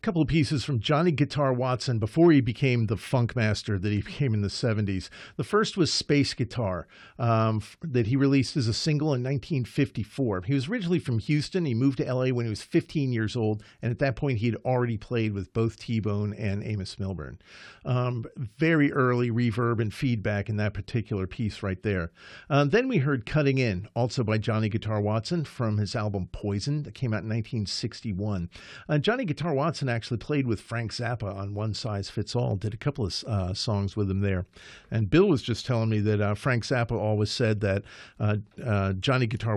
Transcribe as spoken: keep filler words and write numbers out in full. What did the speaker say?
couple of pieces from Johnny Guitar Watson before he became the funk master that he became in the seventies. The first was Space Guitar, um, f- that he released as a single in nineteen fifty-four. He was originally from Houston. He moved to L A when he was fifteen years old, and at that point he had already played with both T-Bone and Amos Milburn. Um, very early reverb and feedback in that particular piece right there. Uh, then we heard Cutting In, also by Johnny Guitar Watson from his album Poison that came out in nineteen sixty-one. Uh, Johnny Guitar Watson actually played with Frank Zappa on One Size Fits All, did a couple of uh, songs with him there. And Bill was just telling me that uh, Frank Zappa always said that uh, uh, Johnny Guitar